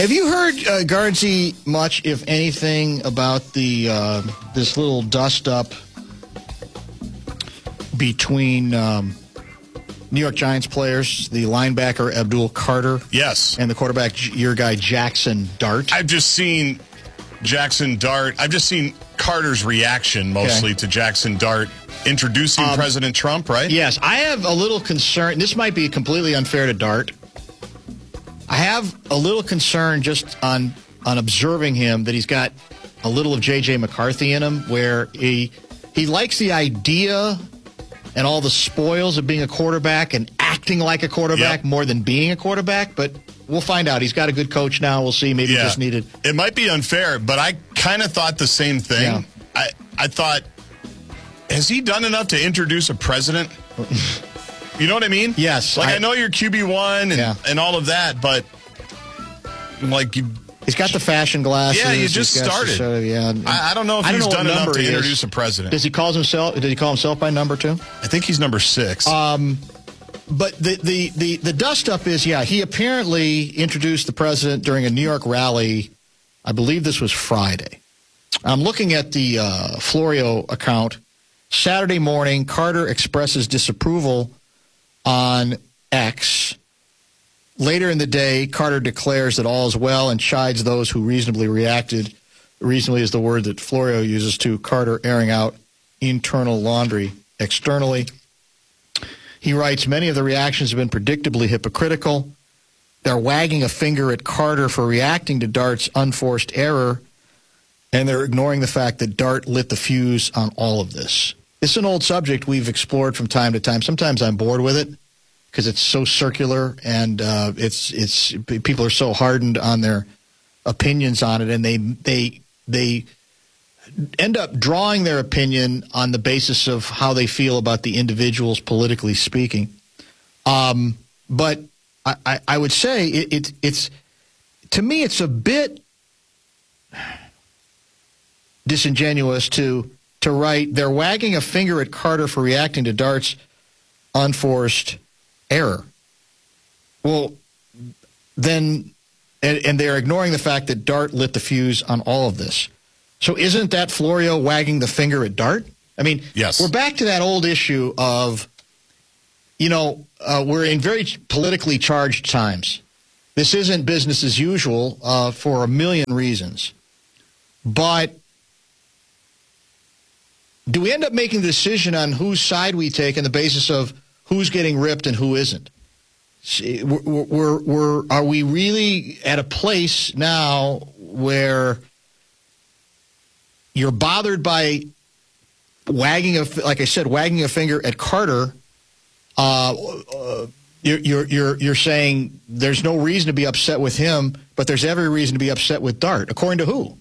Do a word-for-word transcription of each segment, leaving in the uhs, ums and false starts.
Have you heard, uh, Guardsy, much, if anything, about the uh, this little dust-up between um, New York Giants players, the linebacker Abdul Carter? Yes. And the quarterback, your guy, Jackson Dart? I've just seen Jackson Dart. I've just seen Carter's reaction mostly okay. to Jackson Dart introducing um, President Trump, right? Yes. I have a little concern. This might be completely unfair to Dart. I have a little concern just on on observing him that he's got a little of J J McCarthy in him, where he he likes the idea and all the spoils of being a quarterback and acting like a quarterback yep. more than being a quarterback. But we'll find out. He's got a good coach now. We'll see. Maybe yeah. he just needed. It might be unfair, but I kind of thought the same thing. Yeah. I I thought, has he done enough to introduce a president? You know what I mean? Yes. Like, I, I know you're Q B one and, yeah. and all of that, but, like, you... He's got the fashion glasses. Yeah, you just started. Sort of, yeah. I, I don't know if I he's don't know done enough to he introduce a president. Does he call himself, did he call himself by number two? I think he's number six. Um, but the, the, the, the dust-up is, yeah, he apparently introduced the president during a New York rally. I believe this was Friday. I'm looking at the uh, Florio account. Saturday morning, Carter expresses disapproval on X. Later in the day, Carter declares that all is well and chides those who reasonably reacted. Reasonably is the word that Florio uses to Carter airing out internal laundry externally. He writes, many of the reactions have been predictably hypocritical. They're wagging a finger at Carter for reacting to Dart's unforced error, and they're ignoring the fact that Dart lit the fuse on all of this. It's an old subject we've explored from time to time. Sometimes I'm bored with it because it's so circular and uh, it's it's people are so hardened on their opinions on it, and they they they end up drawing their opinion on the basis of how they feel about the individuals, politically speaking. Um, but I, I, I would say it, it it's to me it's a bit disingenuous to. to write, they're wagging a finger at Carter for reacting to Dart's unforced error. Well, then, and, and they're ignoring the fact that Dart lit the fuse on all of this. So isn't that Florio wagging the finger at Dart? I mean, yes. We're back to that old issue of, you know, uh, we're in very politically charged times. This isn't business as usual uh, for a million reasons. But do we end up making the decision on whose side we take on the basis of who's getting ripped and who isn't? We're, we're, we're, are we really at a place now where you're bothered by wagging, a, like I said, wagging a finger at Carter? Uh, uh, you're, you're, you're, you're saying there's no reason to be upset with him, but there's every reason to be upset with Dart. According to who?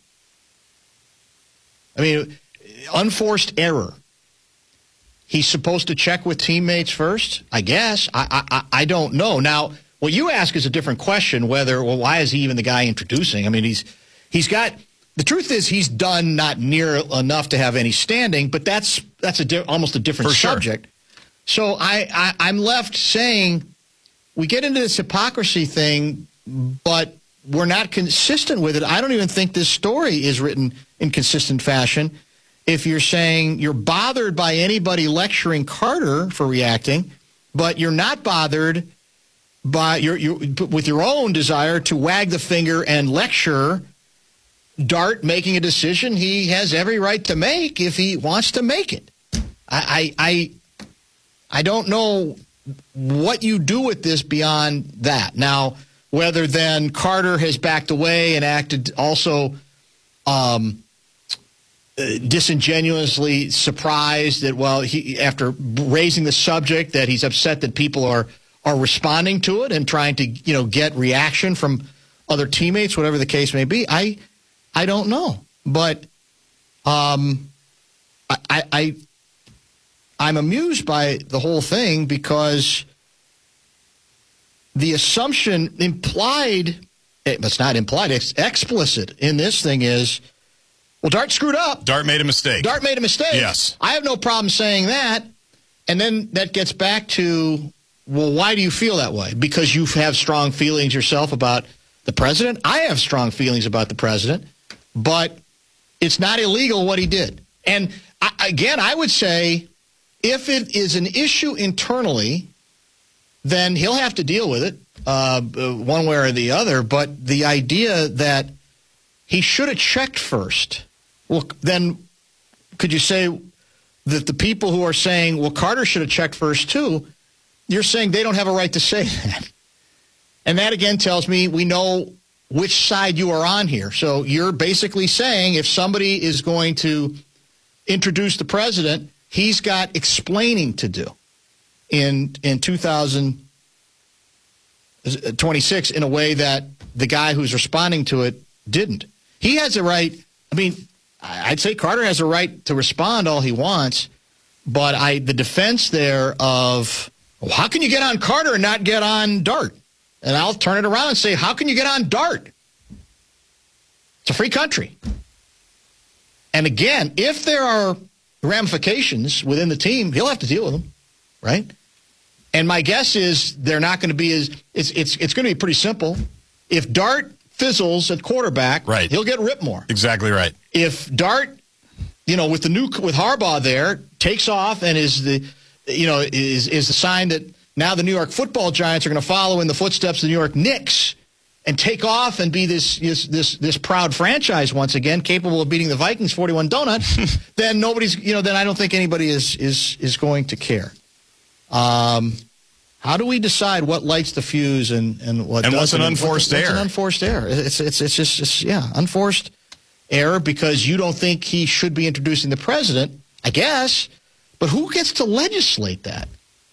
I mean, unforced error. He's supposed to check with teammates first, I guess. I, I I don't know. Now, what you ask is a different question. Whether, well, why is he even the guy introducing? I mean, he's he's got. The truth is, he's done not near enough to have any standing. But that's that's a di- almost a different For subject. Sure. So I, I I'm left saying we get into this hypocrisy thing, but we're not consistent with it. I don't even think this story is written in consistent fashion. If you're saying you're bothered by anybody lecturing Carter for reacting, but you're not bothered by your, your with your own desire to wag the finger and lecture Dart making a decision he has every right to make if he wants to make it. I I I, I don't know what you do with this beyond that. Now, whether then Carter has backed away and acted also um, Uh, disingenuously surprised that, well, he after raising the subject, that he's upset that people are are responding to it and trying to, you know, get reaction from other teammates, whatever the case may be. I I don't know, but um, I I I'm amused by the whole thing because the assumption implied, it's not implied, it's explicit in this thing is, well, Dart screwed up. Dart made a mistake. Dart made a mistake. Yes. I have no problem saying that. And then that gets back to, well, why do you feel that way? Because you have strong feelings yourself about the president. I have strong feelings about the president, but it's not illegal what he did. And I, again, I would say if it is an issue internally, then he'll have to deal with it uh, one way or the other. But the idea that he should have checked first, well, then could you say that the people who are saying, well, Carter should have checked first too, you're saying they don't have a right to say that. And that, again, tells me we know which side you are on here. So you're basically saying if somebody is going to introduce the president, he's got explaining to do in in two thousand twenty-six in a way that the guy who's responding to it didn't. He has a right. I mean, I'd say Carter has a right to respond all he wants, but I the defense there of, well, how can you get on Carter and not get on Dart? And I'll turn it around and say, how can you get on Dart? It's a free country. And again, if there are ramifications within the team, he'll have to deal with them, right? And my guess is they're not going to be as it's it's it's going to be pretty simple. If Dart fizzles at quarterback, right, he'll get ripped more. Exactly right. If Dart, you know, with the new with Harbaugh there, takes off and is the you know is is the sign that now the New York Football Giants are going to follow in the footsteps of the New York Knicks and take off and be this this this, this proud franchise once again, capable of beating the Vikings forty-one donut, then nobody's you know then I don't think anybody is is is going to care. Um, how do we decide what lights the fuse and and what and doesn't? what's an unforced what's, error? What's an unforced error? It's it's it's just it's, yeah unforced error because you don't think he should be introducing the president, I guess, but who gets to legislate that?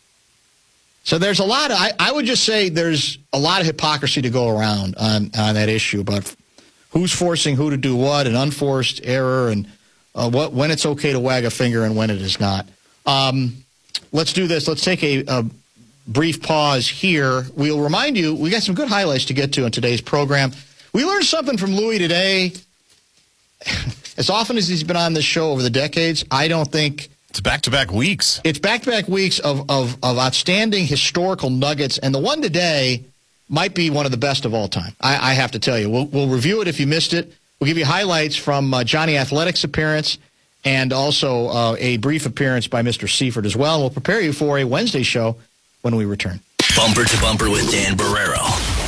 So there's a lot of, I, I would just say there's a lot of hypocrisy to go around on, on that issue about who's forcing who to do what, an unforced error, and uh, what when it's okay to wag a finger and when it is not. Um, let's do this. Let's take a, a brief pause here. We'll remind you, we got some good highlights to get to in today's program. We learned something from Louis today. As often as he's been on this show over the decades, I don't think It's back-to-back weeks. It's back-to-back weeks of, of, of outstanding historical nuggets, and the one today might be one of the best of all time. I, I have to tell you. We'll, we'll review it if you missed it. We'll give you highlights from uh, Johnny Athletic's appearance and also uh, a brief appearance by Mister Seifert as well. We'll prepare you for a Wednesday show when we return. Bumper to Bumper with Dan Barrero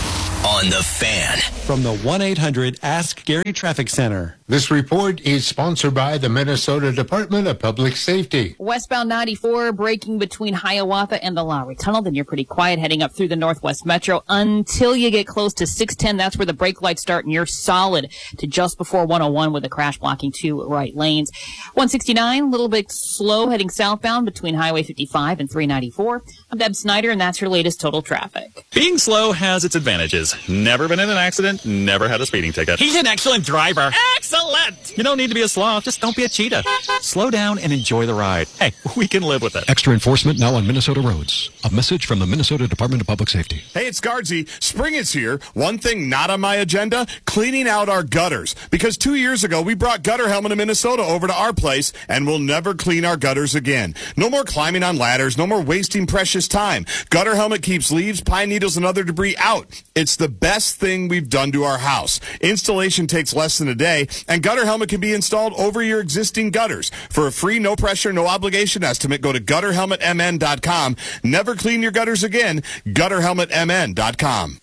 on The Fan. From the one eight hundred Ask Gary Traffic Center. This report is sponsored by the Minnesota Department of Public Safety. Westbound ninety-four, braking between Hiawatha and the Lowry Tunnel. Then you're pretty quiet heading up through the Northwest Metro until you get close to six ten. That's where the brake lights start, and you're solid to just before one oh one with a crash blocking two right lanes. one sixty-nine, a little bit slow heading southbound between Highway fifty-five and three ninety-four. I'm Deb Snyder, and that's your latest total traffic. Being slow has its advantages. Never been in an accident, never had a speeding ticket. He's an excellent driver. Excellent! You don't need to be a sloth, just don't be a cheetah. Slow down and enjoy the ride. Hey, we can live with it. Extra enforcement now on Minnesota roads. A message from the Minnesota Department of Public Safety. Hey, it's Guardsy. Spring is here. One thing not on my agenda, cleaning out our gutters. Because two years ago, we brought Gutter Helmet in Minnesota over to our place, and we'll never clean our gutters again. No more climbing on ladders, no more wasting precious time. Gutter Helmet keeps leaves, pine needles, and other debris out. It's the best thing we've done to our house. Installation takes less than a day, and Gutter Helmet can be installed over your existing gutters. For a free, no pressure, no obligation estimate, go to gutter helmet m n dot com. Never clean your gutters again. gutter helmet m n dot com.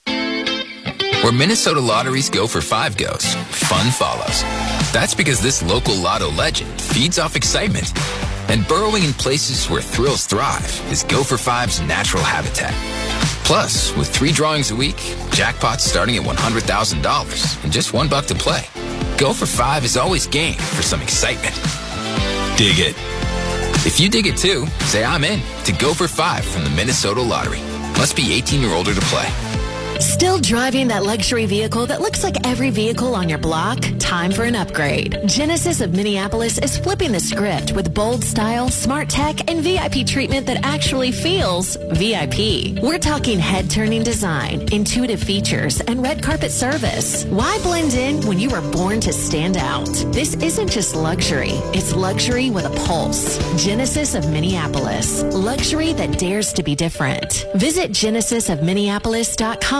Where Minnesota lotteries go for five goes, fun follows. That's because this local lotto legend feeds off excitement. And burrowing in places where thrills thrive is Go for Five's natural habitat. Plus, with three drawings a week, jackpots starting at one hundred thousand dollars and just one buck to play. Go for Five is always game for some excitement. Dig it. If you dig it too, say I'm in to Go for Five from the Minnesota Lottery. Must be eighteen or older to play. Still driving that luxury vehicle that looks like every vehicle on your block? Time for an upgrade. Genesis of Minneapolis is flipping the script with bold style, smart tech, and V I P treatment that actually feels V I P. We're talking head-turning design, intuitive features, and red carpet service. Why blend in when you were born to stand out? This isn't just luxury. It's luxury with a pulse. Genesis of Minneapolis. Luxury that dares to be different. Visit genesis of minneapolis dot com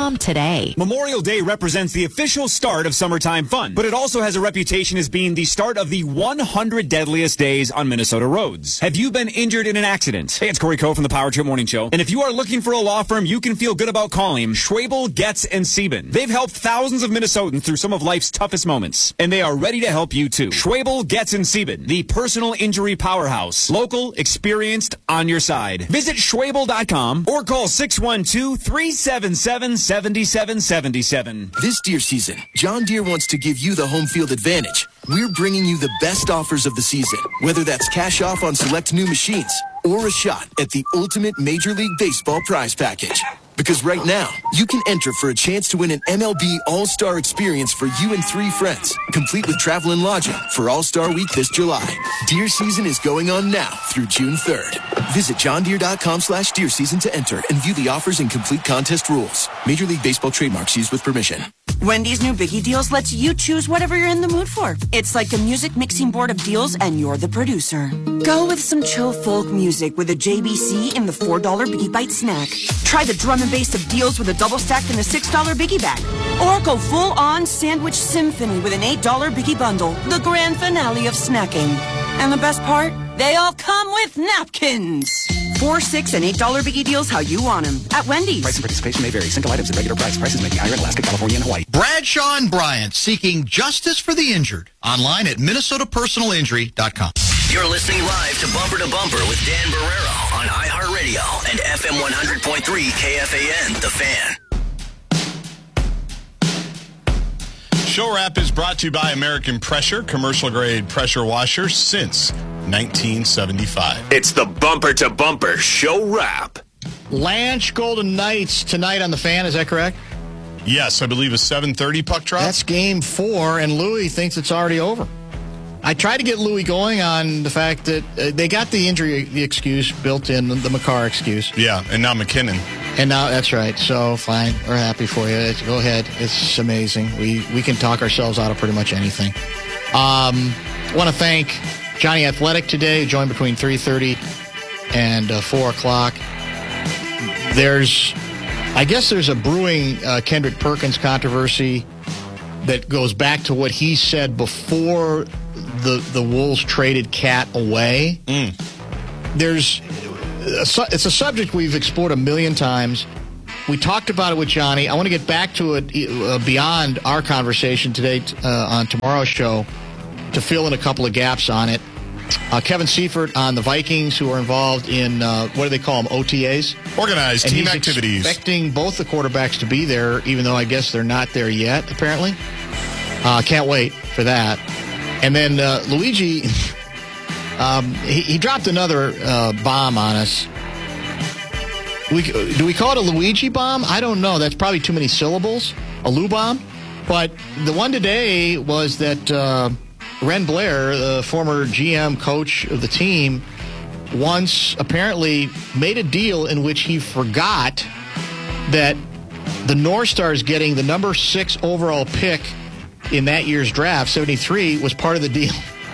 com today. Memorial Day represents the official start of summertime fun, but it also has a reputation as being the start of the one hundred deadliest days on Minnesota roads. Have you been injured in an accident? Hey, it's Corey Coe from the Power Trip Morning Show. And if you are looking for a law firm you can feel good about calling, Schwabel, Getz, and Sieben. They've helped thousands of Minnesotans through some of life's toughest moments, and they are ready to help you too. Schwabel, Getz, and Sieben, the personal injury powerhouse. Local, experienced, on your side. Visit Schwabel dot com or call six one two, three seven seven, seven seven seven seven. This deer season, John Deere wants to give you the home field advantage. We're bringing you the best offers of the season, whether that's cash off on select new machines or a shot at the ultimate Major League Baseball prize package. Because right now, you can enter for a chance to win an M L B All-Star experience for you and three friends, complete with travel and lodging for All-Star Week this July. Deer season is going on now through June third. Visit john deere dot com slash deer season to enter and view the offers and complete contest rules. Major League Baseball trademarks used with permission. Wendy's new Biggie Deals lets you choose whatever you're in the mood for. It's like a music mixing board of deals and you're the producer. Go with some chill folk music with a J B C in the four dollar Biggie Bite snack. Try the drum and bass of deals with a double stack in the six dollar Biggie Bag. Or go full on sandwich symphony with an eight dollar Biggie Bundle, the grand finale of snacking. And the best part? They all come with napkins. Four, six, and eight dollar Biggie Deals how you want them at Wendy's. Price and participation may vary. Single items at regular price. Prices may be higher in Alaska, California, and Hawaii. Bradshaw and Bryant seeking justice for the injured. Online at minnesota personal injury dot com. You're listening live to Bumper to Bumper with Dan Barrero on iHeartRadio and F M one hundred point three K F A N, The Fan. Show Wrap is brought to you by American Pressure, commercial-grade pressure washer since nineteen seventy-five. It's the Bumper to Bumper Show Wrap. Lanch Golden Knights tonight on The Fan, is that correct? Yes, I believe a seven thirty puck drop. That's game four, and Louis thinks it's already over. I tried to get Louis going on the fact that uh, they got the injury the excuse built in, the Makar excuse. Yeah, and now McKinnon. And now, that's right. So, fine. We're happy for you. It's, go ahead. It's amazing. We we can talk ourselves out of pretty much anything. Um, I want to thank Johnny Athletic today, joined between three thirty and uh, four o'clock. There's, I guess there's a brewing uh, Kendrick Perkins controversy that goes back to what he said before the, the Wolves traded Cat away. Mm. There's... It's a subject we've explored a million times. We talked about it with Johnny. I want to get back to it uh, beyond our conversation today uh, on tomorrow's show to fill in a couple of gaps on it. Uh, Kevin Seifert on the Vikings, who are involved in, uh, what do they call them, O T As? Organized and team he's activities. Expecting both the quarterbacks to be there, even though I guess they're not there yet, apparently. Uh, can't wait for that. And then uh, Luigi... Um, he, he dropped another uh, bomb on us. We, do we call it a Luigi bomb? I don't know. That's probably too many syllables. A Lou bomb? But the one today was that uh, Ren Blair, the former G M coach of the team, once apparently made a deal in which he forgot that the North Stars getting the number six overall pick in that year's draft, seventy-three, was part of the deal.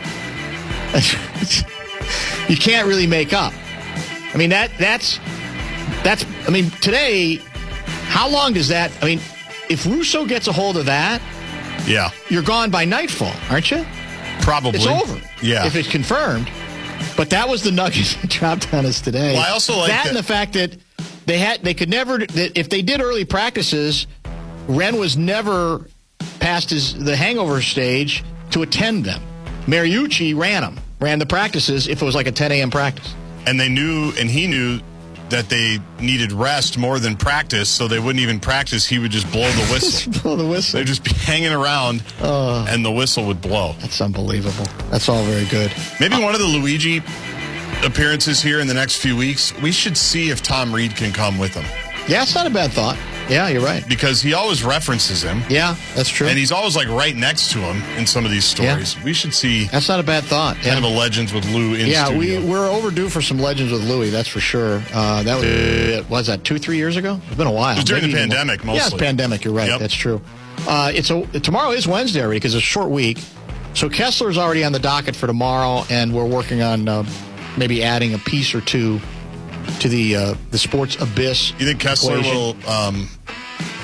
You can't really make up. I mean, that that's, that's, I mean, today, how long does that, I mean, if Russo gets a hold of that, yeah, you're gone by nightfall, aren't you? Probably. It's over. Yeah. If it's confirmed. But that was the nugget that dropped on us today. Well, I also like that, that and the fact that they had, they could never, that if they did early practices, Ren was never past his, the hangover stage to attend them. Mariucci ran them, ran the practices if it was like a ten a.m. practice. And they knew, and he knew that they needed rest more than practice, so they wouldn't even practice. He would just blow the whistle. blow the whistle. They'd just be hanging around, uh, and the whistle would blow. That's unbelievable. That's all very good. Maybe one of the Luigi appearances here in the next few weeks, we should see if Tom Reed can come with him. Yeah, it's not a bad thought. Yeah, you're right. Because he always references him. Yeah, that's true. And he's always like right next to him in some of these stories. Yeah. We should see. That's not a bad thought. Kind yeah. of a Legends with Lou in yeah, studio. Yeah, we, we're overdue for some Legends with Louie, that's for sure. Uh, that was, was that two, three years ago? It's been a while. It was during Maybe the pandemic, more. mostly. Yeah, it's pandemic. You're right. Yep. That's true. Uh, it's a, tomorrow is Wednesday already because it's a short week. So Kessler's already on the docket for tomorrow, and we're working on uh, maybe adding a piece or two to the uh, the Sports Abyss. You think Kessler equation. will um,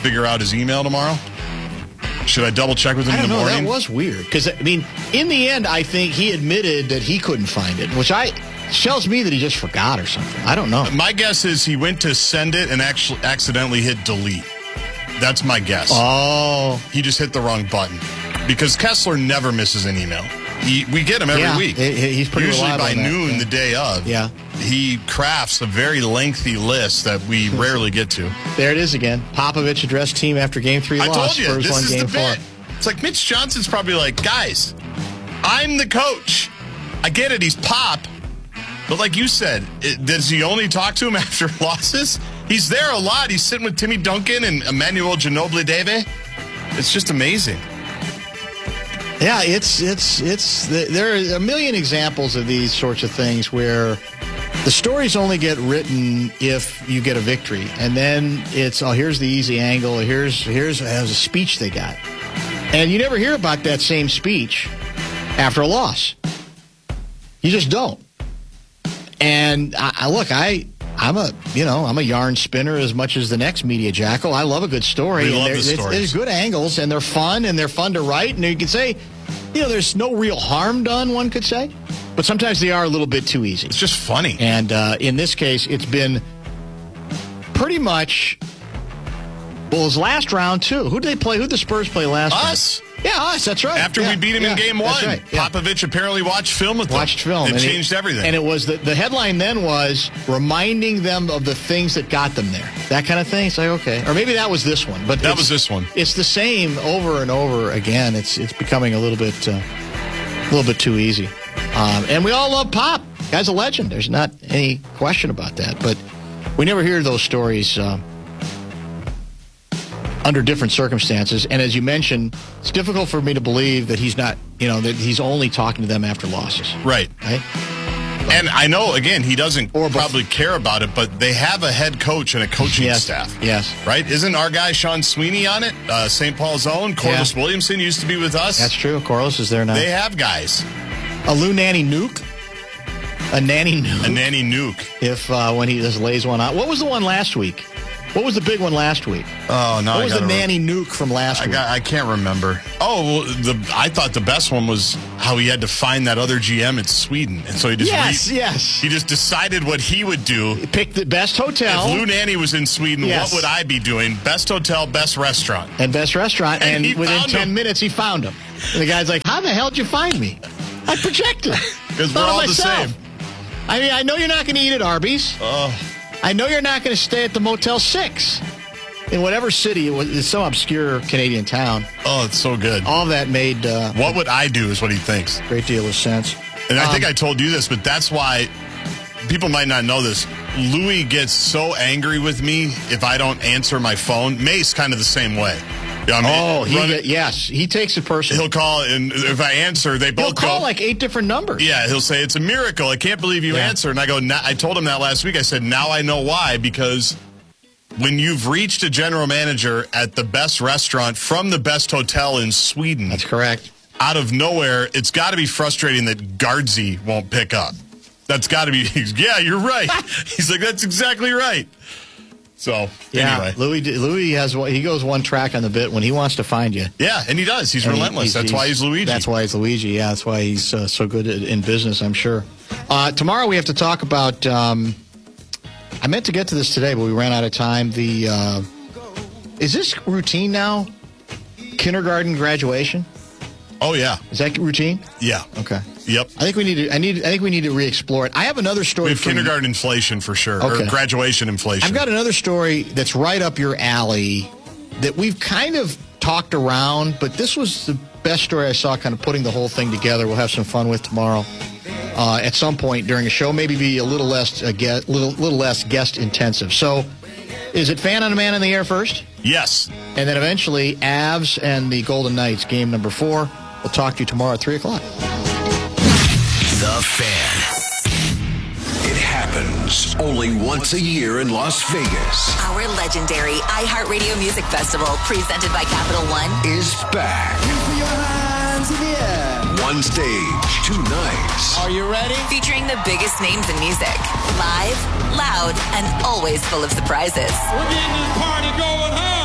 figure out his email tomorrow? Should I double check with him I don't in the know. morning? That was weird. Because, I mean, in the end, I think he admitted that he couldn't find it, which I tells me that he just forgot or something. I don't know. My guess is he went to send it and actually accidentally hit delete. That's my guess. Oh. He just hit the wrong button. Because Kessler never misses an email. He, we get him every yeah, week. He, he's pretty Usually reliable by on that. noon yeah. the day of. Yeah. He crafts a very lengthy list that we rarely get to. There it is again. Popovich addressed team after game three I loss. told you, Spurs this won is game the bit. four. It's like Mitch Johnson's probably like, guys, I'm the coach. I get it, he's Pop. But like you said, it, does he only talk to him after losses? He's there a lot. He's sitting with Timmy Duncan and Emmanuel Ginobili Deve. It's just amazing. Yeah, it's it's it's there are a million examples of these sorts of things where the stories only get written if you get a victory, and then it's oh here's the easy angle, here's here's as a speech they got, and you never hear about that same speech after a loss. You just don't. And I, I look, I I'm a you know I'm a yarn spinner as much as the next media jackal. I love a good story. We and love the there's, stories. there's good angles, and they're fun, and they're fun to write, and you can say, you know, there's no real harm done, one could say, but sometimes they are a little bit too easy. It's just funny. And uh, in this case, it's been pretty much. Well, it was last round too. Who did they play? Who did the Spurs play last? Us. Round? Yeah, us. That's right. After yeah, we beat him yeah, in game one, that's right, yeah. Popovich apparently watched film with them. Watched film. It and changed it, everything. And it was the, the headline then was reminding them of the things that got them there. That kind of thing. It's like, okay. Or maybe that was this one. But that was this one. It's the same over and over again. It's it's becoming a little bit uh, a little bit too easy. Um, and we all love Pop. Guy's a legend. There's not any question about that. But we never hear those stories uh, under different circumstances. And as you mentioned, it's difficult for me to believe that he's not, you know, that he's only talking to them after losses. Right. Right? And I know, again, he doesn't Or bef- probably care about it, but they have a head coach and a coaching Yes. staff. Yes. Right? Isn't our guy Sean Sweeney on it? Uh, Saint Paul's own. Corliss Yeah. Williamson used to be with us. That's true. Corliss is there now. They have guys. A Lou Nanny Nuke. A Nanny Nuke. A nanny nuke. If uh, when he just lays one out. What was the one last week? What was the big one last week? Oh, no. What I was the gotta re- Nanny Nuke from last I week? got. I can't remember. Oh, well, the I thought the best one was how he had to find that other G M in Sweden, and so he just Yes, re- yes. he just decided what he would do. Pick the best hotel. If Lou Nanny was in Sweden, Yes. what would I be doing? Best hotel, best restaurant. And best restaurant. And And, he within found ten him. minutes, he found him. And the guy's like, how the hell did you find me? I projected. Because we're Thought of all the myself. same. I mean, I know you're not going to eat at Arby's. Oh. I know you're not going to stay at the Motel six. In whatever city, it was, it's some obscure Canadian town. Oh, it's so good. All that made uh, What would I do is what he thinks. a great deal of sense. And I think Um, I told you this, but that's why people might not know this. Louis gets so angry with me if I don't answer my phone. Mace kind of the same way. You know, I mean, Oh, he run- get, yes, he takes it personally. he'll call, and if I answer, they both He'll call go. like eight different numbers. Yeah, he'll say, it's a miracle. I can't believe you Yeah. answered. And I go, "Now-" I told him that last week. I said, now I know why, because when you've reached a general manager at the best restaurant from the best hotel in Sweden, That's correct. out of nowhere, it's got to be frustrating that Guardsy won't pick up. That's got to be, yeah, you're right. He's like, that's exactly right. So, Yeah, anyway. Louis Louis has one- he goes one track on the bit when he wants to find you. Yeah, and he does. He's And he- relentless. that's why he's Luigi. That's why he's Luigi. Yeah, that's why he's uh, so good at, in business, I'm sure. Uh, tomorrow we have to talk about. Um, I meant to get to this today, but we ran out of time. The uh, is this routine now? Kindergarten graduation. Oh yeah, Is that routine? yeah. Okay. Yep. I think we need to. I need. I think we need to re-explore it. I have another story. We have from- kindergarten inflation for sure, Okay. or graduation inflation. I've got another story that's right up your alley that we've kind of talked around, but this was the best story I saw, kind of putting the whole thing together. We'll have some fun with tomorrow uh, at some point during a show. Maybe be a little less uh, get, little little less guest intensive. So, is it Fan on a Man in the Air first? Yes. And then eventually Avs and the Golden Knights, game number four. We'll talk to you tomorrow at three o'clock. The Fan. It happens only once a year in Las Vegas. Our legendary iHeartRadio Music Festival, presented by Capital One, Is back. One stage, two nights. Are you ready? featuring the biggest names in music. Live, loud, and always full of surprises. We're getting this party going, huh?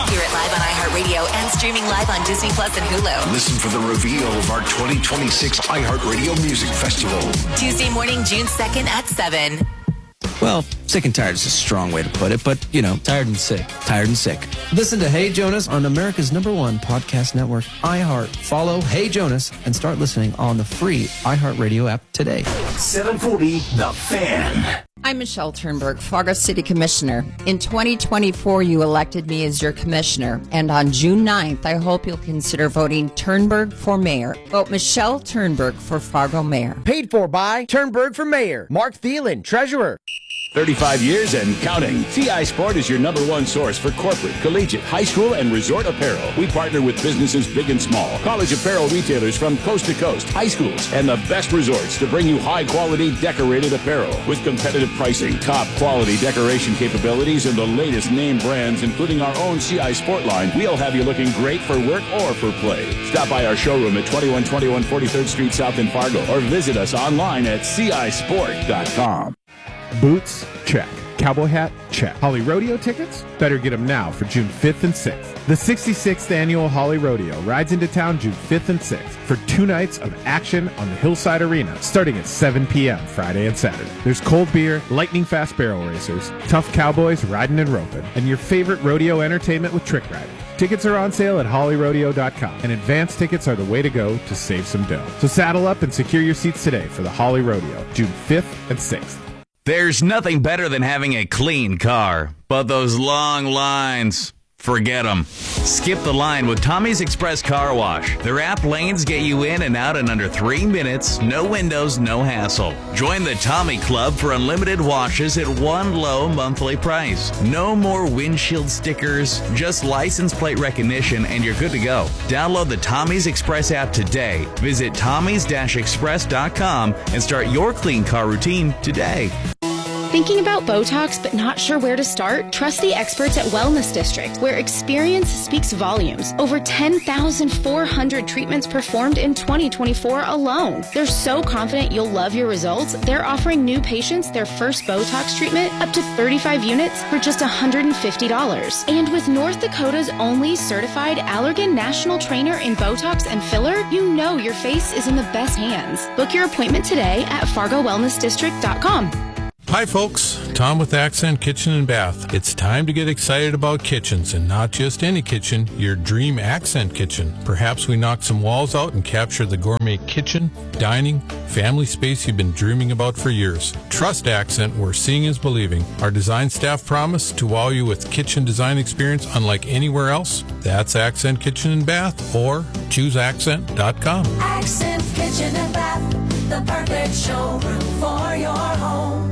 Hear it live on iHeartRadio and streaming live on Disney Plus and Hulu. Listen for the reveal of our twenty twenty-six iHeartRadio Music Festival. Tuesday morning, June second at seven. Well, sick and tired is a strong way to put it, but, you know, tired and sick. Tired and sick. Listen to Hey Jonas on America's number one podcast network, iHeart. Follow Hey Jonas and start listening on the free iHeartRadio app today. seven forty, The Fan. I'm Michelle Turnberg, Fargo City Commissioner. In twenty twenty-four, you elected me as your commissioner. And on June ninth, I hope you'll consider voting Turnberg for mayor. Vote Michelle Turnberg for Fargo mayor. Paid for by Turnberg for mayor. Mark Thielen, treasurer. thirty-five years and counting. C I Sport is your number one source for corporate, collegiate, high school, and resort apparel. We partner with businesses big and small, college apparel retailers from coast to coast, high schools, and the best resorts to bring you high-quality decorated apparel. With competitive pricing, top-quality decoration capabilities, and the latest name brands, including our own C I Sport line, we'll have you looking great for work or for play. Stop by our showroom at twenty-one twenty-one forty-third Street South in Fargo, or visit us online at C I sport dot com. Boots? Check. Cowboy hat? Check. Holly Rodeo tickets? Better get them now for June fifth and sixth. The sixty-sixth Annual Holly Rodeo rides into town June fifth and sixth for two nights of action on the Hillside Arena starting at seven p.m. Friday and Saturday. There's cold beer, lightning-fast barrel racers, tough cowboys riding and roping, and your favorite rodeo entertainment with trick riding. Tickets are on sale at holly rodeo dot com, and advance tickets are the way to go to save some dough. So saddle up and secure your seats today for the Holly Rodeo, June fifth and sixth. There's nothing better than having a clean car, but those long lines, forget them. Skip the line with Tommy's Express Car Wash. Their app lanes get you in and out in under three minutes, no windows, no hassle. Join the Tommy Club for unlimited washes at one low monthly price. No more windshield stickers, just license plate recognition, and you're good to go. Download the Tommy's Express app today. Visit tommys dash express dot com and start your clean car routine today. Thinking about Botox but not sure where to start? Trust the experts at Wellness District, where experience speaks volumes. Over ten thousand four hundred treatments performed in twenty twenty-four alone. They're so confident you'll love your results, they're offering new patients their first Botox treatment up to thirty-five units for just one hundred fifty dollars. And with North Dakota's only certified Allergan National Trainer in Botox and filler, you know your face is in the best hands. Book your appointment today at fargo wellness district dot com. Hi folks, Tom with Accent Kitchen and Bath. It's time to get excited about kitchens, and not just any kitchen, your dream Accent kitchen. Perhaps we knock some walls out and capture the gourmet kitchen, dining, family space you've been dreaming about for years. Trust Accent, where seeing is believing. Our design staff promise to wow you with kitchen design experience unlike anywhere else. That's Accent Kitchen and Bath, or choose accent dot com. Accent Kitchen and Bath, the perfect showroom for your home.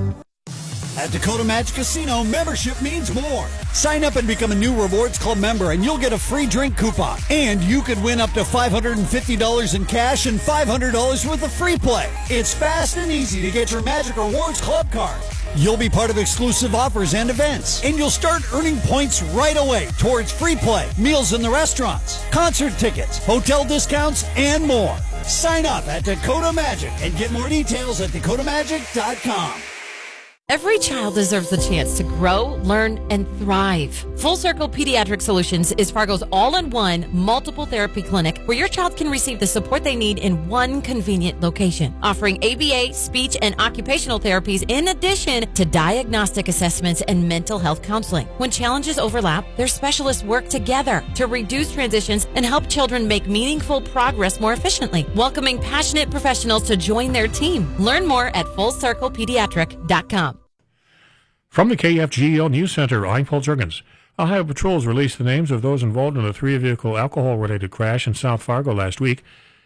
At Dakota Magic Casino, membership means more. Sign up and become a new Rewards Club member, and you'll get a free drink coupon. And you could win up to five hundred fifty dollars in cash and five hundred dollars worth of free play. It's fast and easy to get your Magic Rewards Club card. You'll be part of exclusive offers and events, and you'll start earning points right away towards free play, meals in the restaurants, concert tickets, hotel discounts, and more. Sign up at Dakota Magic and get more details at dakota magic dot com. Every child deserves the chance to grow, learn, and thrive. Full Circle Pediatric Solutions is Fargo's all-in-one multiple therapy clinic where your child can receive the support they need in one convenient location, offering A B A, speech, and occupational therapies in addition to diagnostic assessments and mental health counseling. When challenges overlap, their specialists work together to reduce transitions and help children make meaningful progress more efficiently, welcoming passionate professionals to join their team. Learn more at full circle pediatric dot com. From the K F G O News Center, I'm Paul Jurgens. Ohio patrols released the names of those involved in a three-vehicle alcohol-related crash in South Fargo last week.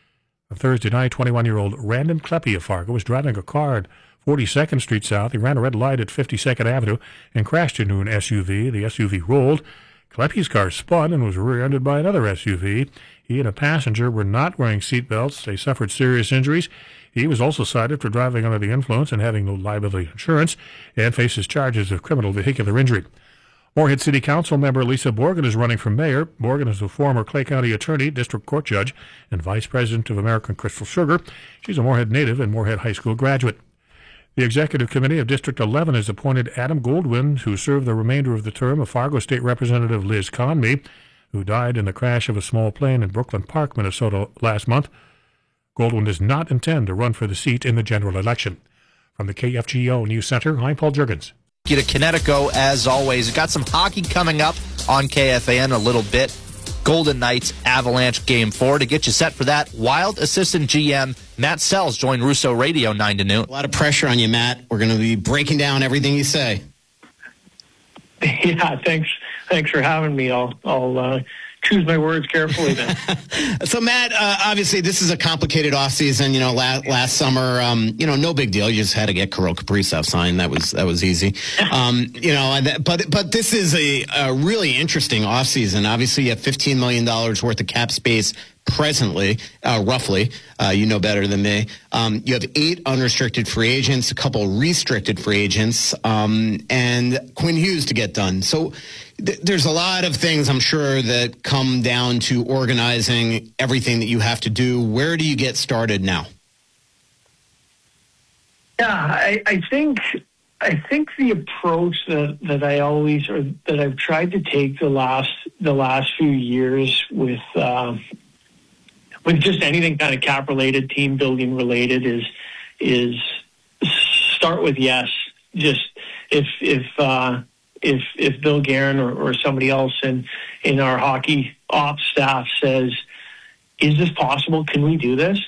On Thursday night, twenty-one-year-old Randon Kleppe of Fargo was driving a car at forty-second Street South. He ran a red light at fifty-second Avenue and crashed into an S U V. The S U V rolled. Kleppe's car spun and was rear-ended by another S U V. He and a passenger were not wearing seatbelts. They suffered serious injuries. He was also cited for driving under the influence and having no liability insurance, and faces charges of criminal vehicular injury. Moorhead City Council member Lisa Borgen is running for mayor. Borgen is a former Clay County attorney, district court judge, and vice president of American Crystal Sugar. She's a Moorhead native and Moorhead High School graduate. The Executive Committee of District eleven has appointed Adam Goldwyn to serve the remainder of the term of Fargo State Representative Liz Conmee, who died in the crash of a small plane in Brooklyn Park, Minnesota last month. Goldwyn does not intend to run for the seat in the general election. From the K F G O News Center, I'm Paul Jurgens. You to Connecticut, as always. We've got some hockey coming up on K F A N a little bit. Golden Knights Avalanche Game four. To get you set for that, Wild assistant G M Matt Sells joined Russo Radio nine to noon. A lot of pressure on you, Matt. We're going to be breaking down everything you say. Yeah, thanks. Thanks for having me. I'll, I'll uh, choose my words carefully then. So, Matt, uh, obviously this is a complicated offseason. You know, last, last summer, um, you know, no big deal. You just had to get Kirill Kaprizov signed. That was that was easy. Um, you know, and that, but but this is a, a really interesting offseason. Obviously, you have fifteen million dollars worth of cap space presently, uh, roughly. Uh, you know better than me. Um, you have eight unrestricted free agents, a couple restricted free agents, um, and Quinn Hughes to get done. So th- there's a lot of things, I'm sure, that come down to organizing everything that you have to do. Where do you get started now? Yeah, I, I think I think the approach that, that I always or that I've tried to take the last the last few years with uh, with just anything kind of cap related, team building related is is start with yes. Just if if uh, if if Bill Guerin or, or somebody else in in our hockey ops staff says, "Is this possible? Can we do this?"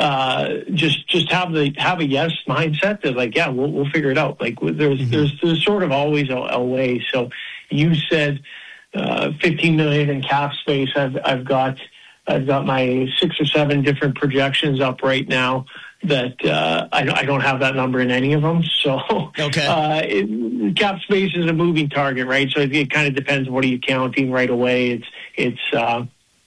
Uh, just just have the have a yes mindset. That like, yeah, we'll we'll figure it out. Like there's mm-hmm. there's there's sort of always a, a way. So you said uh, fifteen million in cap space. I've I've got I've got my six or seven different projections up right now. That uh, I, I don't have that number in any of them. So okay. uh, it, cap space is a moving target, right? So it, it kind of depends. What are you counting right away? It's it's. Uh,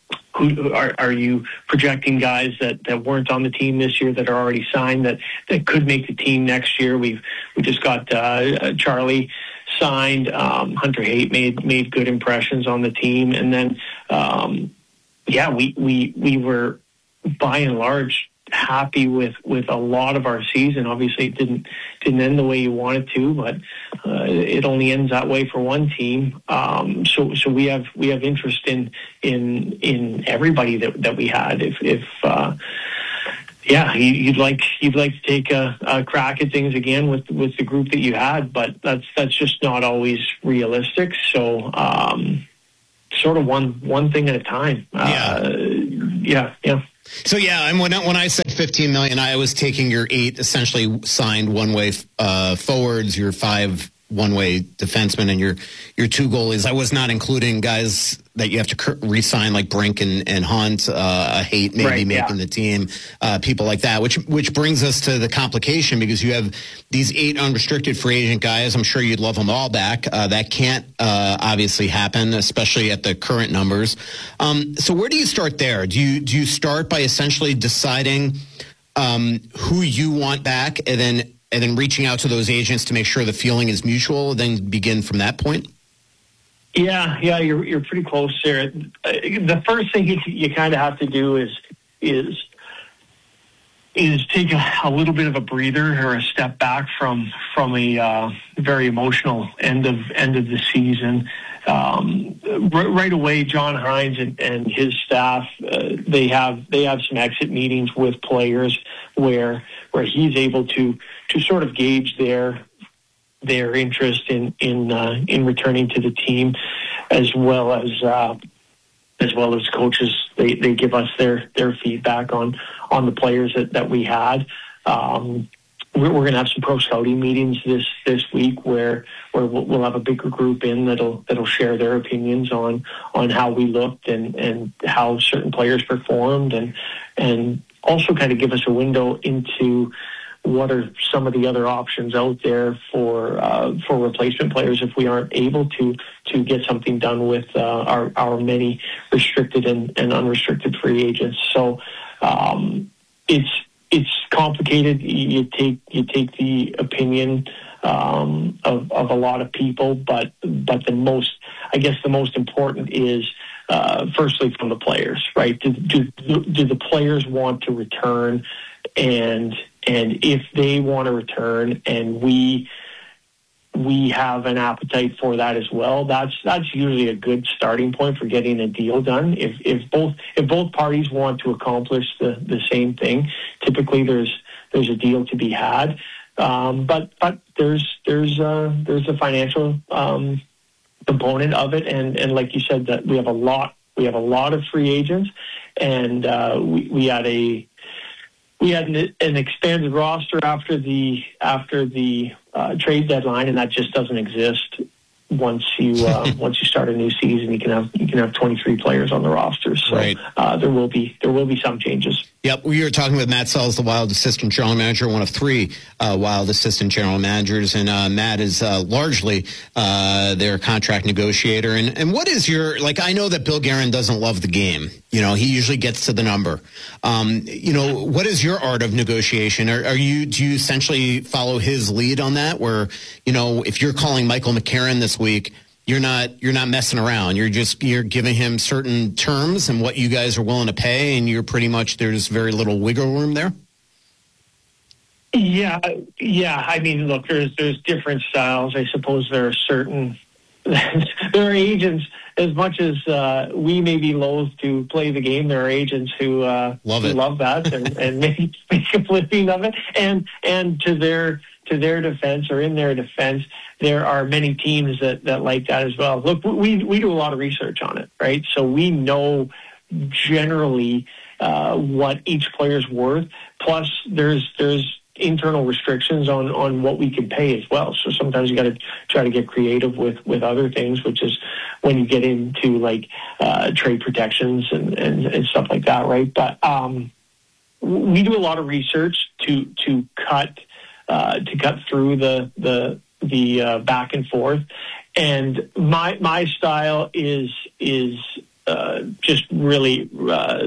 Who are, are you projecting guys that, that weren't on the team this year that are already signed that, that could make the team next year? We've we just got uh, Charlie signed. Um, Hunter Haight made made good impressions on the team, and then um, yeah, we, we we were by and large happy with, with a lot of our season. Obviously, it didn't didn't end the way you wanted to, but uh, it only ends that way for one team. Um, so so we have we have interest in in in everybody that, that we had. If if uh, yeah, you'd like you'd like to take a, a crack at things again with with the group that you had, but that's that's just not always realistic. So. Um, sort of one one thing at a time. Yeah. Uh, yeah, yeah. So yeah, and when I, when I said fifteen million, I was taking your eight essentially signed one way uh, forwards, your five one way defensemen, and your your two goalies. I was not including guys that you have to re-sign like Brink and, and Hunt, uh, Haight maybe right, making yeah. the team, uh, people like that. Which which brings us to the complication because you have these eight unrestricted free agent guys. I'm sure you'd love them all back. Uh, that can't uh, obviously happen, especially at the current numbers. Um, so where do you start there? Do you do you start by essentially deciding um, who you want back, and then and then reaching out to those agents to make sure the feeling is mutual, then begin from that point? Yeah, yeah, you're you're pretty close there. Uh, the first thing you, you kind of have to do is is is take a, a little bit of a breather or a step back from from a uh, very emotional end of end of the season. Um, r- right away, John Hines and, and his staff uh, they have they have some exit meetings with players where where he's able to to sort of gauge their. their interest in in uh, in returning to the team, as well as uh, as well as coaches. They they give us their their feedback on on the players that, that we had. Um, we're we're going to have some pro scouting meetings this this week where where we'll, we'll have a bigger group in that'll that'll share their opinions on on how we looked and and how certain players performed, and and also kind of give us a window into what are some of the other options out there for uh, for replacement players if we aren't able to to get something done with uh, our our many restricted and, and unrestricted free agents. So um, it's it's complicated. You take you take the opinion um, of of a lot of people, but but the most I guess the most important is uh, firstly from the players, right? Do, do do the players want to return? and and if they want to return, and we we have an appetite for that as well, that's that's usually a good starting point for getting a deal done. If if both if both parties want to accomplish the, the same thing, typically there's there's a deal to be had. Um, but but there's there's uh, there's a financial um, component of it, and, and like you said, that we have a lot we have a lot of free agents, and uh, we we had a we had an, an expanded roster after the after the uh, trade deadline, and that just doesn't exist. Once you uh, once you start a new season, you can have you can have twenty-three players on the roster. So right. uh, there will be there will be some changes. Yep, we were talking with Matt Sells, the Wild assistant general manager, one of three uh, Wild assistant general managers, and uh, Matt is uh, largely uh, their contract negotiator. And and what is your like? I know that Bill Guerin doesn't love the game. You know, he usually gets to the number. Um, you know, what is your art of negotiation? Are, are you do you essentially follow his lead on that? Where you know, if you're calling Michael McCarron this week, you're not you're not messing around. You're just you're giving him certain terms and what you guys are willing to pay, and you're pretty much there's very little wiggle room there. Yeah, yeah. I mean, look, there's there's different styles. I suppose there are certain there are agents. As much as uh, we may be loath to play the game, there are agents who uh, love who it, love that, and, and make, make a living of it. And and to their to their defense, or in their defense, there are many teams that, that like that as well. Look, we we do a lot of research on it, right? So we know generally uh, what each player's worth. Plus, there's there's internal restrictions on, on what we can pay as well. So sometimes you got to try to get creative with, with other things, which is when you get into like uh, trade protections and, and, and stuff like that, right? But um, we do a lot of research to to cut uh, to cut through the the the uh, back and forth. And my my style is is uh, just really uh,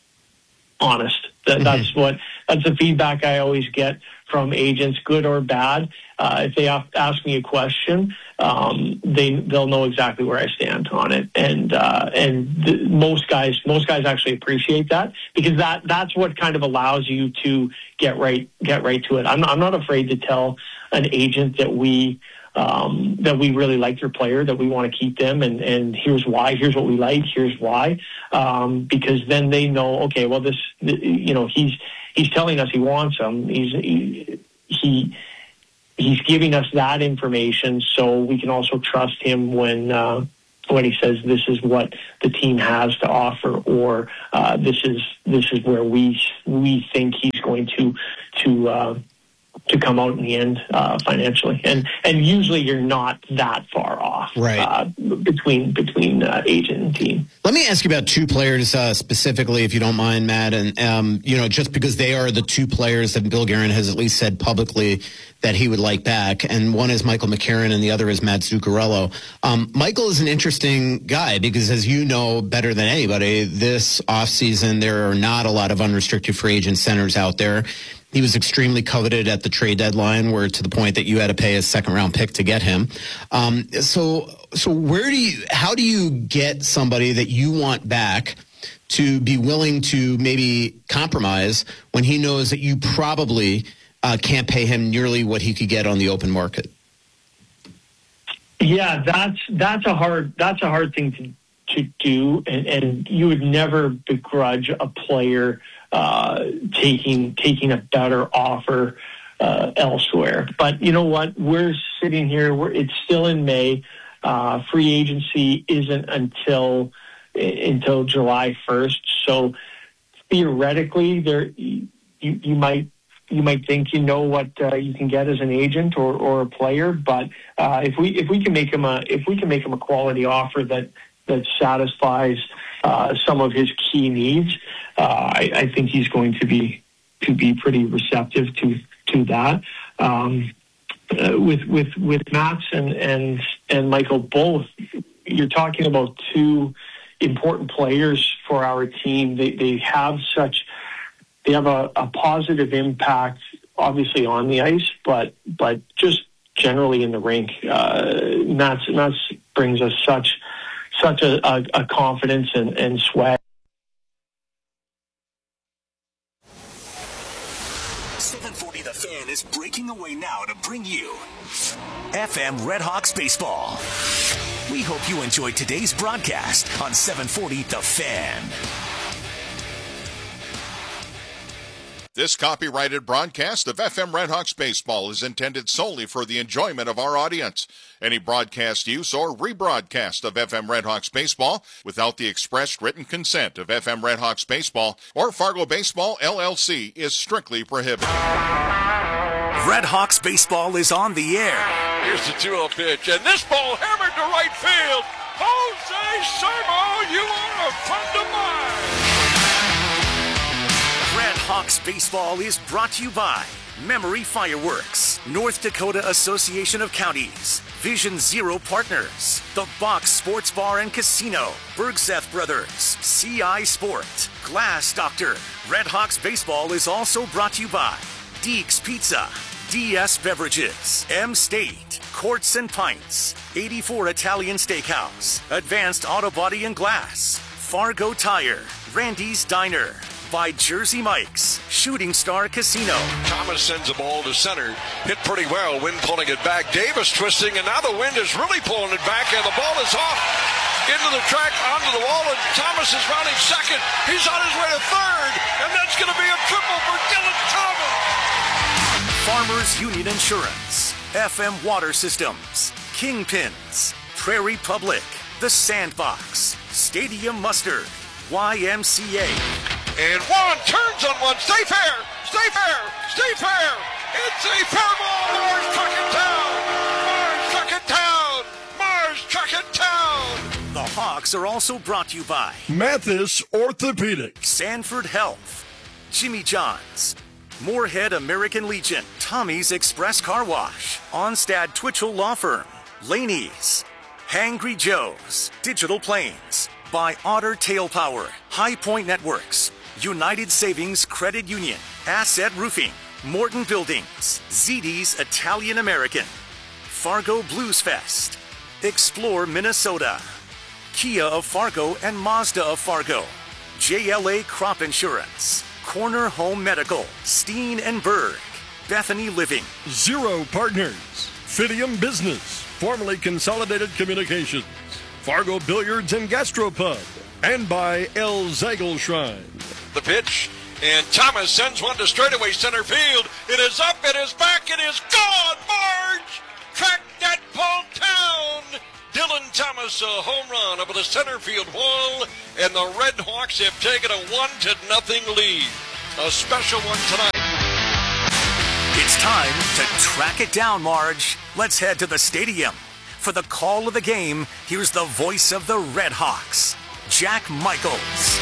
honest. That, mm-hmm. That's what that's the feedback I always get from agents, good or bad. Uh, if they ask me a question, um, they they'll know exactly where I stand on it, and uh, and the, most guys most guys actually appreciate that, because that that's what kind of allows you to get right get right to it. I'm not, I'm not afraid to tell an agent that we. Um, that we really like your player, that we want to keep them, and, and here's why, here's what we like, here's why, um, because then they know, okay, well, this, you know, he's he's telling us he wants them, he's he, he he's giving us that information, so we can also trust him when uh, when he says this is what the team has to offer, or uh, this is this is where we we think he's going to to. Uh, to come out in the end uh, financially. And and usually you're not that far off right. uh, between between uh, agent and team. Let me ask you about two players uh, specifically, if you don't mind, Matt. And, um, you know, just because they are the two players that Bill Guerin has at least said publicly that he would like back. And one is Michael McCarron and the other is Matt Zuccarello. Um, Michael is an interesting guy because, as you know better than anybody, this offseason there are not a lot of unrestricted free agent centers out there. He was extremely coveted at the trade deadline, where to the point that you had to pay a second round pick to get him. Um, so, so where do you, how do you get somebody that you want back to be willing to maybe compromise when he knows that you probably uh, can't pay him nearly what he could get on the open market? Yeah, that's that's a hard that's a hard thing to to do, and, and you would never begrudge a player uh, taking taking a better offer uh, elsewhere. But you know what? We're sitting here. We're, it's still in May. Uh, free agency isn't until until July first. So theoretically, there you, you might you might think you know what uh, you can get as an agent or, or a player. But uh, if we if we can make him a if we can make him a quality offer that that satisfies uh, some of his key needs, uh, I, I think he's going to be to be pretty receptive to to that. Um, uh, with with with Matt and and and Michael both, you're talking about two important players for our team. They they have such they have a, a positive impact, obviously on the ice, but but just generally in the rink. Uh, Matt Matt brings us such. Such a, a, a confidence and, and swag. seven forty The Fan is breaking away now to bring you F M Redhawks Baseball. We hope you enjoyed today's broadcast on seven forty The Fan. This copyrighted broadcast of F M Redhawks Baseball is intended solely for the enjoyment of our audience. Any broadcast use or rebroadcast of F M Redhawks Baseball without the expressed written consent of F M Redhawks Baseball or Fargo Baseball, L L C is strictly prohibited. Redhawks Baseball is on the air. Here's the two oh pitch, and this ball hammered to right field. Jose Sermo, you are a friend of mine. Redhawks Baseball is brought to you by Memory Fireworks, North Dakota Association of Counties, Vision Zero Partners, The Box Sports Bar and Casino, Bergseth Brothers, C I Sport, Glass Doctor. Redhawks Baseball is also brought to you by Deeks Pizza, D S Beverages, M-State, Courts and Pints, eighty-four Italian Steakhouse, Advanced Auto Body and Glass, Fargo Tire, Randy's Diner, by Jersey Mike's, Shooting Star Casino. Thomas sends a ball to center. Hit pretty well. Wind pulling it back. Davis twisting, and now the wind is really pulling it back, and the ball is off into the track, onto the wall, and Thomas is rounding second. He's on his way to third, and that's going to be a triple for Dylan Thomas. Farmers Union Insurance, F M Water Systems, Kingpins, Prairie Public, The Sandbox, Stadium Mustard, Y M C A. And Juan turns on one. Stay fair! Stay fair! Stay fair! It's a fair ball! Mars truck it down! Mars truck it down! Mars truck it down! The Hawks are also brought to you by Mathis Orthopedics, Sanford Health, Jimmy John's, Moorhead American Legion, Tommy's Express Car Wash, Onstad Twitchell Law Firm, Laney's, Hangry Joe's, Digital Planes, by Otter Tail Power, High Point Networks, United Savings Credit Union, Asset Roofing, Morton Buildings, Z D's Italian American, Fargo Blues Fest, Explore Minnesota, Kia of Fargo and Mazda of Fargo, J L A Crop Insurance, Corner Home Medical, Steen and Berg, Bethany Living, Zero Partners, Fidium Business, formerly Consolidated Communications, Fargo Billiards and Gastropub, and by El Zagel Shrine. The pitch, and Thomas sends one to straightaway center field. It is up, it is back, it is gone. Marge, track that ball down. Dylan Thomas, a home run over the center field wall, and the Red Hawks have taken a one to nothing lead. A special one tonight. It's time to track it down, Marge. Let's head to the stadium. For the call of the game, here's the voice of the Red Hawks, Jack Michaels.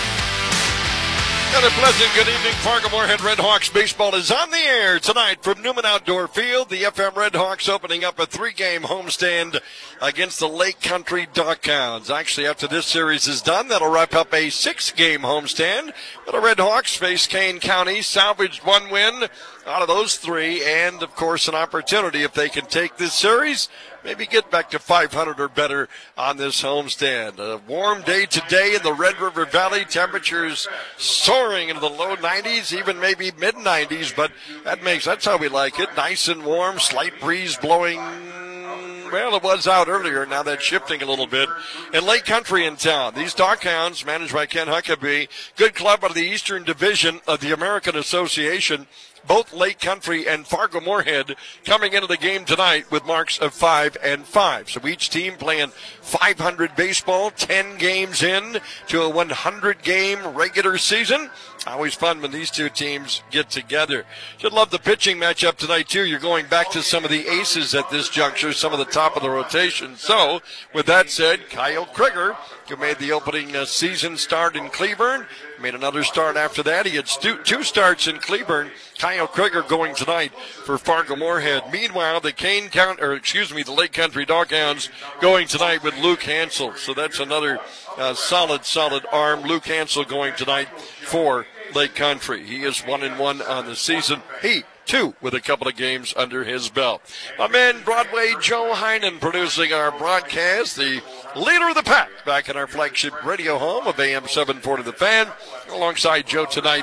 And a pleasant good evening. Fargo Moorhead Red Hawks baseball is on the air tonight from Newman Outdoor Field. The F M Red Hawks opening up a three-game homestand against the Lake Country Duckhounds. Actually, after this series is done, that'll wrap up a six-game homestand. But the Red Hawks face Kane County, salvaged one win out of those three, and, of course, an opportunity if they can take this series, maybe get back to five hundred or better on this homestand. A warm day today in the Red River Valley. Temperatures soaring into the low nineties, even maybe mid nineties, but that makes, that's how we like it. Nice and warm, slight breeze blowing. Well, it was out earlier. Now that's shifting a little bit. And Lake Country in town. These Duckhounds, managed by Ken Huckabee, good club out of the Eastern Division of the American Association. Both Lake Country and Fargo Moorhead coming into the game tonight with marks of five and five. So each team playing five hundred baseball, ten games in to a one hundred game regular season. Always fun when these two teams get together. Should love the pitching matchup tonight, too. You're going back to some of the aces at this juncture, some of the top of the rotation. So, with that said, Kyle Krieger, who made the opening uh, season start in Cleburne, made another start after that. He had stu- two starts in Cleburne. Kyle Krieger going tonight for Fargo Moorhead. Meanwhile, the Kane Count, or excuse me, the Lake Country Duckhounds going tonight with Luke Hansel. So that's another uh, solid, solid arm. Luke Hansel going tonight for Lake Country. He is one and one on the season. He too with a couple of games under his belt. My man Broadway Joe Heinen producing our broadcast, the leader of the pack back in our flagship radio home of A M seven forty The Fan. Alongside Joe tonight,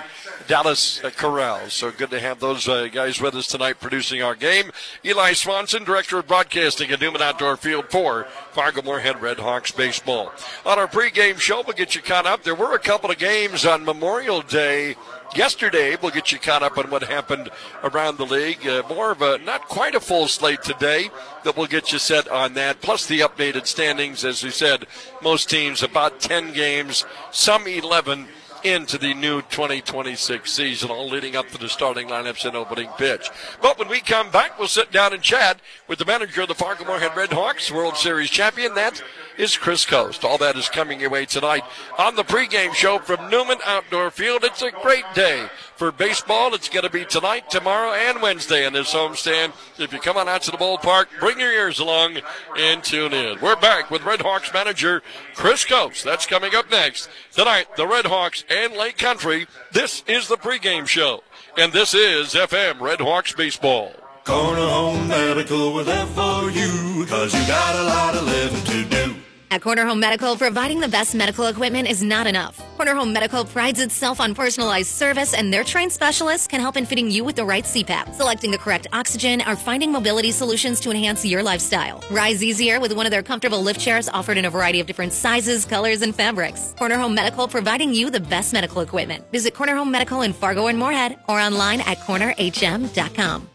Dallas uh, Corral. So good to have those uh, guys with us tonight producing our game. Eli Swanson, Director of Broadcasting at Newman Outdoor Field for Fargo-Moorhead Redhawks baseball. On our pregame show, we'll get you caught up. There were a couple of games on Memorial Day yesterday. We'll get you caught up on what happened around the league. Uh, more of a, not quite a full slate today, that we'll get you set on that. Plus the updated standings. As we said, most teams about ten games, some eleven into the new twenty twenty-six season, all leading up to the starting lineups and opening pitch. But when we come back, we'll sit down and chat with the manager of the Fargo-Moorhead Redhawks, World Series champion. That is Chris Coast. All that is coming your way tonight on the pregame show from Newman Outdoor Field. It's a great day for baseball. It's going to be tonight, tomorrow, and Wednesday in this homestand. If you come on out to the ballpark, bring your ears along and tune in. We're back with Redhawks manager Chris Coast. That's coming up next. Tonight, the Redhawks and Lake Country. This is the pregame show, and this is F M Redhawks baseball. Corner Home Medical with F O U, cause you got a lot of living to do. At Corner Home Medical, providing the best medical equipment is not enough. Corner Home Medical prides itself on personalized service, and their trained specialists can help in fitting you with the right C PAP, selecting the correct oxygen, or finding mobility solutions to enhance your lifestyle. Rise easier with one of their comfortable lift chairs offered in a variety of different sizes, colors, and fabrics. Corner Home Medical, providing you the best medical equipment. Visit Corner Home Medical in Fargo and Moorhead, or online at corner h m dot com.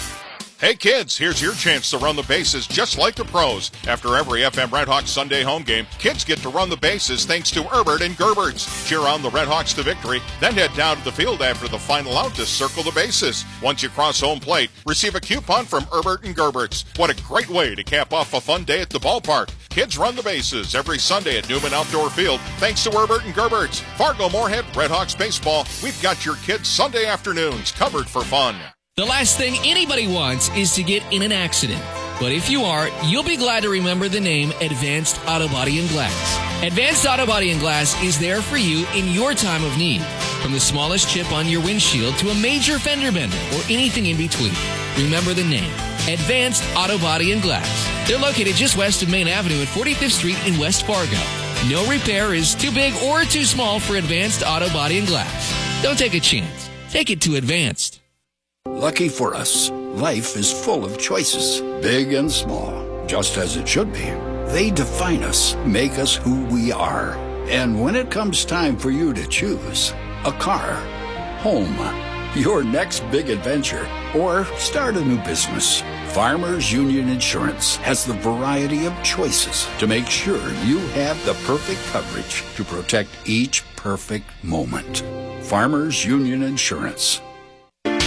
Hey kids, here's your chance to run the bases just like the pros. After every F M Redhawks Sunday home game, kids get to run the bases thanks to Herbert and Gerberts. Cheer on the Redhawks to victory, then head down to the field after the final out to circle the bases. Once you cross home plate, receive a coupon from Herbert and Gerberts. What a great way to cap off a fun day at the ballpark. Kids run the bases every Sunday at Newman Outdoor Field thanks to Herbert and Gerberts. Fargo-Moorhead Redhawks baseball, we've got your kids' Sunday afternoons covered for fun. The last thing anybody wants is to get in an accident. But if you are, you'll be glad to remember the name Advanced Auto Body and Glass. Advanced Auto Body and Glass is there for you in your time of need. From the smallest chip on your windshield to a major fender bender or anything in between. Remember the name, Advanced Auto Body and Glass. They're located just west of Main Avenue at forty-fifth Street in West Fargo. No repair is too big or too small for Advanced Auto Body and Glass. Don't take a chance. Take it to Advanced. Lucky for us, life is full of choices, big and small, just as it should be. They define us, make us who we are. And when it comes time for you to choose, a car, home, your next big adventure, or start a new business, Farmers Union Insurance has the variety of choices to make sure you have the perfect coverage to protect each perfect moment. Farmers Union Insurance.